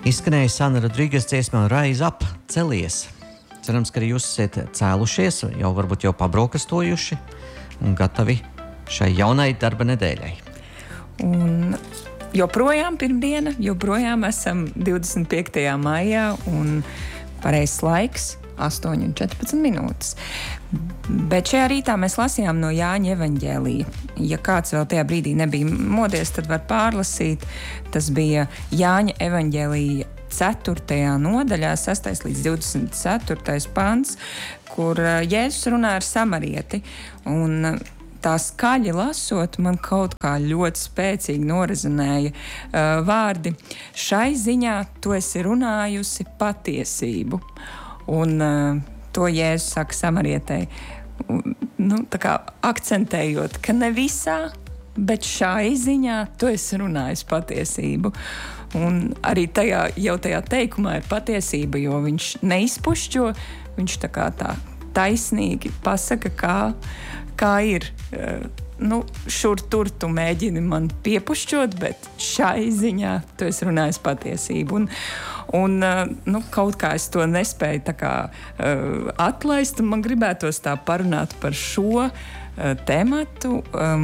Izskanēja Sana Rodrīgas dziesmā Rise Up, celies. Cerams, ka arī jūs esat cēlušies, varbūt jau pabrokastojuši un gatavi šai jaunai darba nedēļai. Un joprojām pirmdiena, joprojām esam 25. maijā un pareizs laiks 8:14. Bet šajā rītā mēs lasījām no Jāņa evaņģēlija. Ja kāds vēl tajā brīdī nebija modies, tad var pārlasīt. Tas bija Jāņa evaņģēlija 4. nodaļā, 6. līdz 24. pants, kur Jēzus runā ar samarieti. Un tā skaļi lasot, man kaut kā ļoti spēcīgi norezonēja vārdi: šai ziņā tu esi runājusi patiesību. Un to Jēzus saka samarietei, tā kā akcentējot, ka ne visā, bet šai ziņā tu esi runājis patiesību. Un arī tajā teikumā ir patiesība, jo viņš neizpušķo, viņš tā taisnīgi pasaka, kā ir. Šur tur tu mēģini man piepušķot, bet šai ziņā tu esi runājis patiesību. Un kaut kā es to nespēju atlaist, un man gribētos tā parunāt par šo tematu,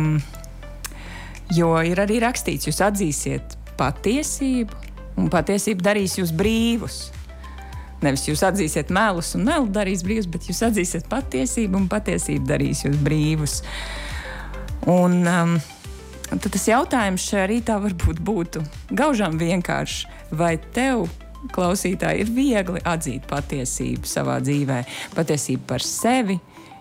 jo ir arī rakstīts, jūs atzīsiet patiesību, un patiesība darīs jūs brīvus. Nevis jūs atzīsiet melus, un melu darīs brīvus, bet jūs atzīsiet patiesību, un patiesība darīs jūs brīvus. Un tad tas jautājums šajā rītā varbūt būtu gaužām vienkārši, vai tev, klausītāji, ir viegli atzīt patiesību savā dzīvē, patiesību par sevi,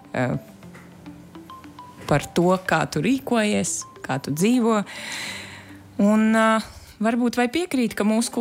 par to, kā tu rīkojies, kā tu dzīvo. Un varbūt vai piekrīt, ka mūsu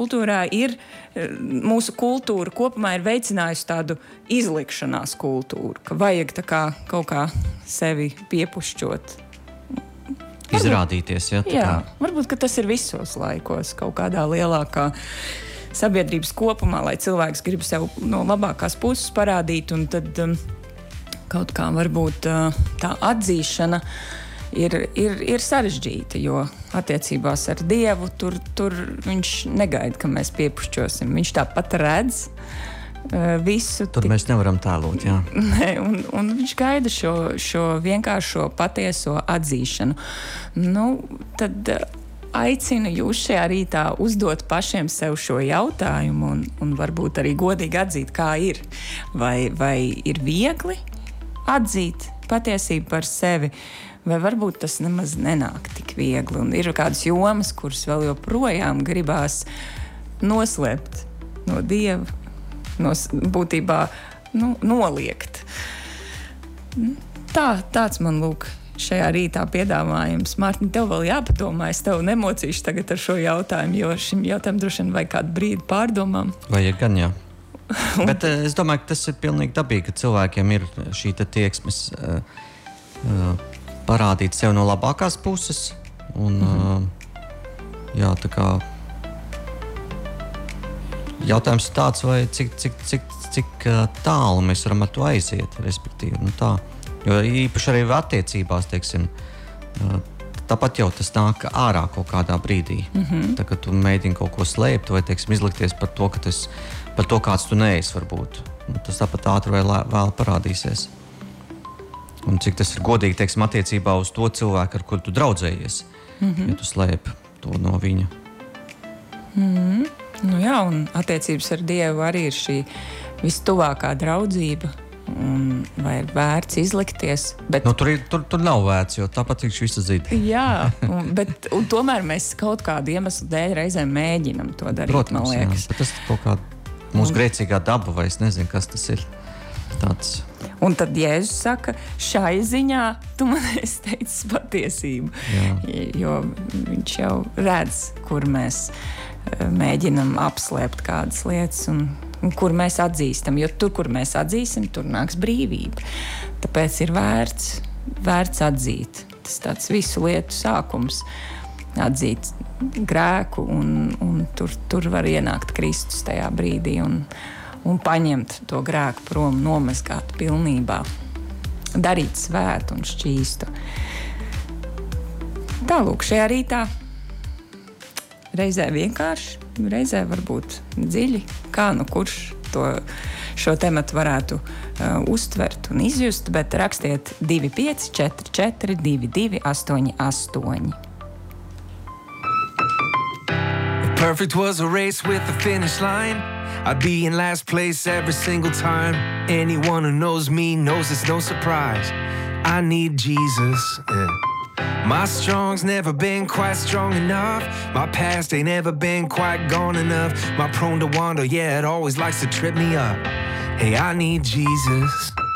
kultūra kopumā ir veicinājusi tādu izlikšanās kultūru, ka vajag kaut kā sevi piepušķot. Izrādīties, jā, varbūt, ka tas ir visos laikos, kaut kādā lielākā sabiedrības kopumā, lai cilvēks grib sev no labākās puses parādīt, un tad kaut kā varbūt tā atzīšana ir sarežģīta, jo attiecībās ar Dievu tur viņš negaida, ka mēs piepušķosim. Viņš tāpat redz visu. Tur mēs nevaram tēlot, jā. Nē, un viņš gaida šo vienkāršo patieso atzīšanu. Tad aicinu jūs šajā rītā uzdot pašiem sev šo jautājumu un varbūt arī godīgi atzīt, kā ir. Vai ir viegli atzīt patiesību par sevi, vai varbūt tas nemaz nenāk tik viegli. Un ir kādas jomas, kuras vēl joprojām gribās noslēpt no Dieva, būtībā noliegt. Tāds man lūk šajā rītā piedāvājums. Mārtiņ, tev vēl jāpadomā, es tev nemocīšu tagad ar šo jautājumu, jo šim jautājumam droši vien vajag kādu brīdi pārdomām. Vajag gan, jā. Bet es domāju, ka tas ir pilnīgi dabīgi, ka cilvēkiem ir šī tieksmes parādīt sev no labākās puses. Un, tā kā jautājums ir tāds, vai cik tālu mēs varam ar to aiziet, respektīvi. Jo īpaši arī attiecībās, teiksim, tāpat jau tas nāk ārā kaut kādā brīdī. Tā, kad tu mēģini kaut ko slēpt vai, teiksim, izlikties par to, kāds tu neesi varbūt. Tas tāpat ātri vai vēl parādīsies. Un cik tas ir godīgi, teiksim, attiecībā uz to cilvēku, ar kuru tu draudzējies, ja tu slēpi to no viņa. Jā, un attiecības ar Dievu arī ir šī vistuvākā draudzība. Un vai ir vērts izlikties? Bet tur nav vērts, jo tāpat viņš visu zina. Jā, bet tomēr mēs kaut kādu iemeslu dēļ reizēm mēģinam to darīt. Protams, man liekas. Jā, bet tas ir kaut kāda mūsu grēcīgā daba, vai es nezinu, kas tas ir. Tāds. Un tad Jēzus saka, šai ziņā tu man esi teicis patiesību. Jā. Jo viņš jau redz, kur mēs mēģinam apslēpt kādas lietas un kur mēs atzīstam. Jo tur, kur mēs atzīsim, tur nāks brīvība. Tāpēc ir vērts atzīt. Tas tāds visu lietu sākums. Atzīt grēku un tur var ienākt Kristus tajā brīdī un paņemt to grēku prom, nomazgāt pilnībā. Darīt svētu un šķīstu. Tālūk, šajā rītā Reizē vienkārši, reizē varbūt dziļi. Kā nu kurš šo tematu varētu uztvert un izjust, bet rakstiet 2544 2288. If perfect was a race with a finish line, I'd be in last place every single time. Anyone who knows me knows it's no surprise. I need Jesus, yeah. My strong's never been quite strong enough. My past ain't ever been quite gone enough. My prone to wander, yeah, it always likes to trip me up. Hey, I need Jesus.